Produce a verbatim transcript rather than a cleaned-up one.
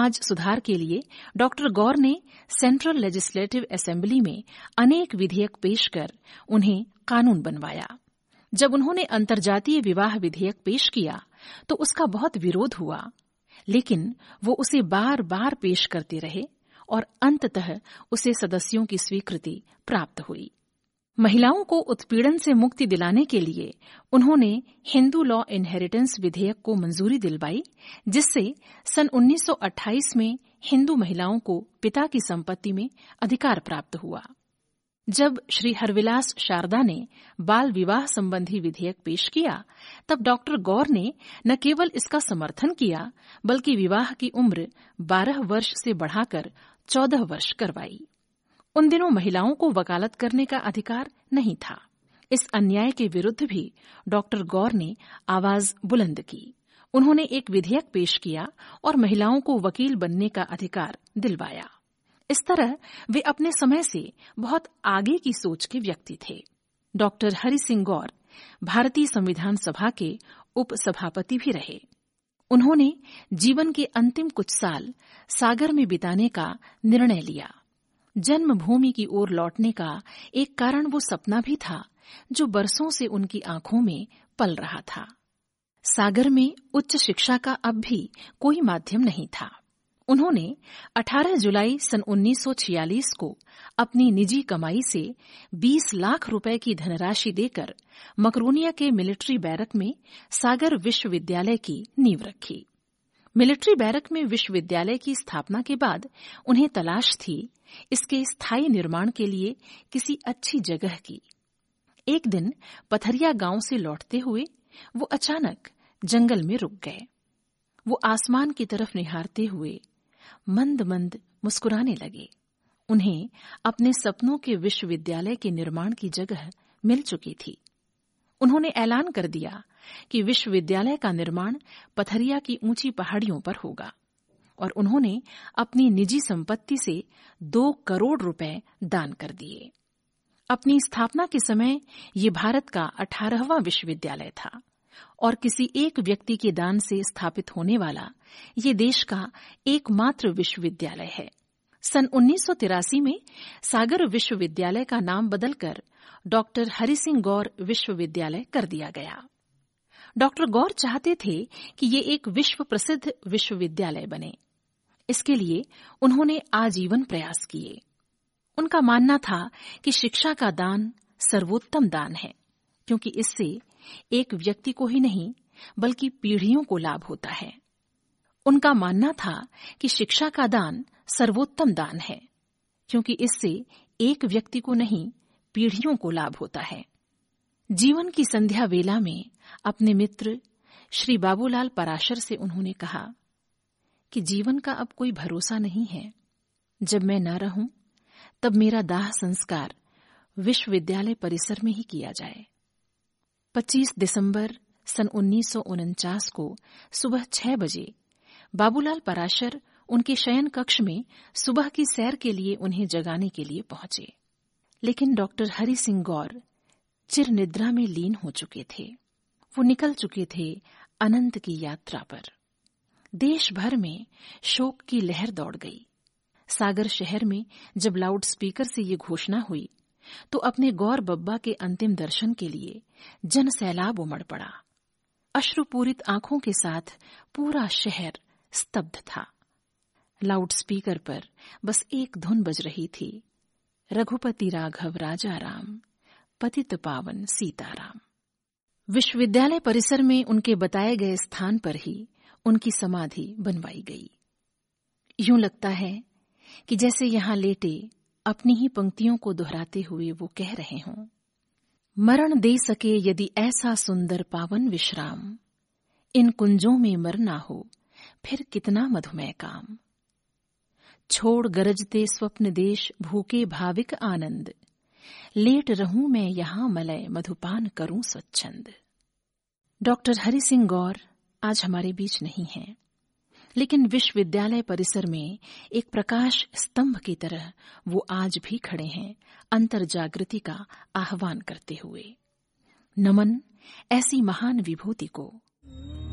समाज सुधार के लिए डॉक्टर गौर ने सेंट्रल लेजिस्लेटिव असेंबली में अनेक विधेयक पेश कर उन्हें कानून बनवाया। जब उन्होंने अंतर्जातीय विवाह विधेयक पेश किया तो उसका बहुत विरोध हुआ, लेकिन वो उसे बार बार पेश करते रहे और अंततः उसे सदस्यों की स्वीकृति प्राप्त हुई। महिलाओं को उत्पीड़न से मुक्ति दिलाने के लिए उन्होंने हिंदू लॉ इनहेरिटेंस विधेयक को मंजूरी दिलवाई, जिससे सन उन्नीस सौ अट्ठाईस में हिंदू महिलाओं को पिता की संपत्ति में अधिकार प्राप्त हुआ। जब श्री हरविलास शारदा ने बाल विवाह संबंधी विधेयक पेश किया, तब डॉक्टर गौर ने न केवल इसका समर्थन किया, बल्कि विवाह की उम्र बारह वर्ष से बढ़ाकर चौदह वर्ष करवाई। उन दिनों महिलाओं को वकालत करने का अधिकार नहीं था। इस अन्याय के विरुद्ध भी डॉक्टर गौर ने आवाज बुलंद की। उन्होंने एक विधेयक पेश किया और महिलाओं को वकील बनने का अधिकार दिलवाया। इस तरह वे अपने समय से बहुत आगे की सोच के व्यक्ति थे। डॉक्टर हरि सिंह गौर भारतीय संविधान सभा के उपसभापति भी रहे। उन्होंने जीवन के अंतिम कुछ साल सागर में बिताने का निर्णय लिया। जन्मभूमि की ओर लौटने का एक कारण वो सपना भी था जो बरसों से उनकी आंखों में पल रहा था। सागर में उच्च शिक्षा का अब भी कोई माध्यम नहीं था। उन्होंने अठारह जुलाई सन उन्नीस सौ छियालीस को अपनी निजी कमाई से बीस लाख रुपए की धनराशि देकर मकरोनिया के मिलिट्री बैरक में सागर विश्वविद्यालय की नींव रखी। मिलिट्री बैरक में विश्वविद्यालय की स्थापना के बाद उन्हें तलाश थी इसके स्थायी निर्माण के लिए किसी अच्छी जगह की। एक दिन पथरिया गांव से लौटते हुए वो अचानक जंगल में रुक गए। वो आसमान की तरफ निहारते हुए मंद मंद मुस्कुराने लगे। उन्हें अपने सपनों के विश्वविद्यालय के निर्माण की जगह मिल चुकी थी। उन्होंने ऐलान कर दिया कि विश्वविद्यालय का निर्माण पथरिया की ऊंची पहाड़ियों पर होगा और उन्होंने अपनी निजी संपत्ति से दो करोड़ रुपए दान कर दिए। अपनी स्थापना के समय ये भारत का अठारहवां विश्वविद्यालय था और किसी एक व्यक्ति के दान से स्थापित होने वाला ये देश का एकमात्र विश्वविद्यालय है। सन उन्नीस सौ तिरासी में सागर विश्वविद्यालय का नाम बदलकर डॉक्टर हरि सिंह गौर विश्वविद्यालय कर दिया गया। डॉक्टर गौर चाहते थे कि ये एक विश्व प्रसिद्ध विश्वविद्यालय बने। इसके लिए उन्होंने आजीवन प्रयास किए। उनका मानना था कि शिक्षा का दान सर्वोत्तम दान है, क्योंकि इससे एक व्यक्ति को ही नहीं बल्कि पीढ़ियों को लाभ होता है। उनका मानना था कि शिक्षा का दान सर्वोत्तम दान है, क्योंकि इससे एक व्यक्ति को नहीं पीढ़ियों को लाभ होता है। जीवन की संध्या वेला में अपने मित्र श्री बाबूलाल पराशर से उन्होंने कहा कि जीवन का अब कोई भरोसा नहीं है। जब मैं न रहूं तब मेरा दाह संस्कार विश्वविद्यालय परिसर में ही किया जाए। पच्चीस दिसंबर सन उन्नीस सौ उनचास को सुबह छह बजे बाबूलाल पराशर उनके शयन कक्ष में सुबह की सैर के लिए उन्हें जगाने के लिए पहुंचे, लेकिन डॉक्टर हरि सिंह गौर चिर निद्रा में लीन हो चुके थे। वो निकल चुके थे अनंत की यात्रा पर। देश भर में शोक की लहर दौड़ गई। सागर शहर में जब लाउड स्पीकर से ये घोषणा हुई तो अपने गौर बब्बा के अंतिम दर्शन के लिए जन सैलाब उमड़ पड़ा। अश्रुपूरित आंखों के साथ पूरा शहर स्तब्ध था। लाउड स्पीकर पर बस एक धुन बज रही थी, रघुपति राघव राजा राम, पतित पावन सीताराम। विश्वविद्यालय परिसर में उनके बताए गए स्थान पर ही उनकी समाधि बनवाई गई। यूं लगता है कि जैसे यहां लेटे अपनी ही पंक्तियों को दोहराते हुए वो कह रहे हों, मरण दे सके यदि ऐसा सुंदर पावन विश्राम, इन कुंजों में मरना हो फिर कितना मधुमेह काम। छोड़ गरजते स्वप्न देश भूखे भाविक आनंद, लेट रहूं मैं यहां मलय मधुपान करूं स्वच्छंद। डॉक्टर हरि सिंह गौर आज हमारे बीच नहीं हैं, लेकिन विश्वविद्यालय परिसर में एक प्रकाश स्तंभ की तरह वो आज भी खड़े हैं, अंतर्जागृति का आह्वान करते हुए। नमन ऐसी महान विभूति को।